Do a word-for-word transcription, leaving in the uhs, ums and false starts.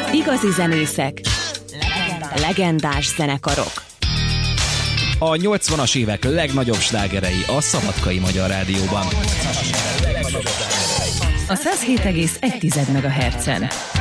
Igazi zenészek, legendás, legendás zenekarok. A nyolcvanas évek legnagyobb slágerei a Szabadkai Magyar Rádióban. A száz hét egész egy MHz-en.